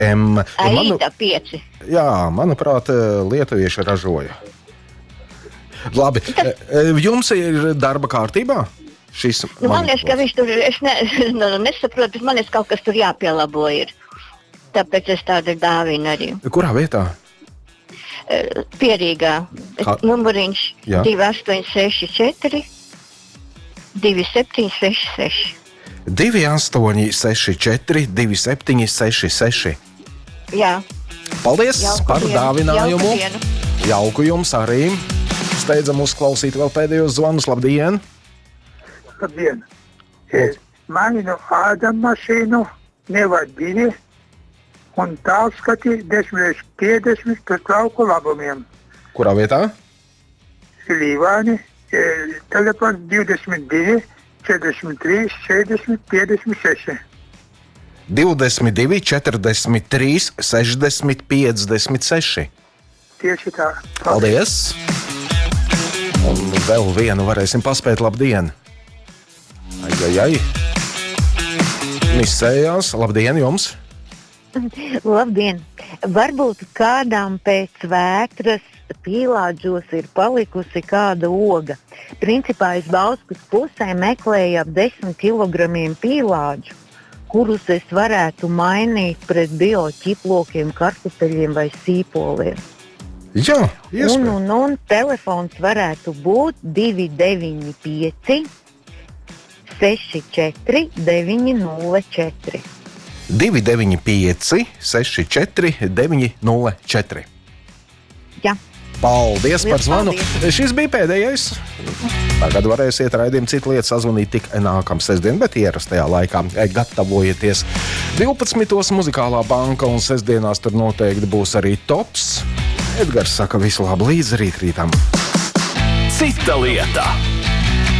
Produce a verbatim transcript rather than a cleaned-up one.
M. Aida pieci. Jā, manuprāt, lietuvieši ražoja. Labi, jums ir darba kārtībā? Šis nu, man liekas, ka viņš tur, es ne, nu, nesaprotu, bet man liekas, kaut kas tur jāpielabo ir. Tāpēc es tādu dāvinu arī. Kurā vietā? Pierīgā. Numuriņš divi astoņi seši četri, divi septiņi seši seši. divi astoņi seši četri, divi septiņi seši seši. Jā. Paldies Jauku par dienu. dāvinājumu. Jauku dienu. Jauku jums arī. Steidzam uzklausīt vēl pēdējos zvanus. Labdien! Labdien! Mainu ādam mašīnu, nevar divi, un tālskati desmit piecdesmit pret lauku labumiem. Kurā vietā? Līvāni, telefons divdesmit divi, četrdesmit trīs, četrdesmit, piecdesmit seši. divdesmit divi, četrdesmit trīs, sešdesmit, piecdesmit seši. Tieši tā. Paldies! Un vēl vienu varēsim paspēt. Labdien! Ai, ai, ai! Misējās. Labdien jums! Labdien! Varbūt kādām pēc vētras pīlāģos ir palikusi kāda oga. Principā es Bauskas pusē meklēju ap desmit kilogramiem pīlāģu, kurus es varētu mainīt pret bioķiplokiem, kartupeļiem vai sīpoliem. Jā, un, un, un telefons varētu būt divi deviņi pieci, seši četri, deviņi nulle četri. divi deviņi pieci, seši četri, deviņi nulle četri. Jā. Paldies par zvanu. Paldies. Šis bija pēdējais. Tagad varēsiet raidījumu citu lietu sazvanīt tik nākamā sestdien, bet ierastajā laikā gatavojieties. divpadsmitos muzikālā banka un sestdienās tur noteikti būs arī tops. Edgars saka visu labu līdz rīt rītam. Cita lieta.